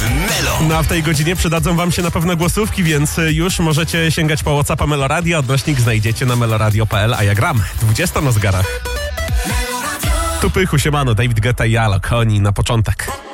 Melo. No a w tej godzinie przydadzą wam się na pewno głosówki, więc już możecie sięgać po WhatsAppa Meloradia. Odnośnik znajdziecie na meloradio.pl, a ja gram 20 na zegarach. Tu Pychu, siemano, David Guetta i Alok, oni na początek.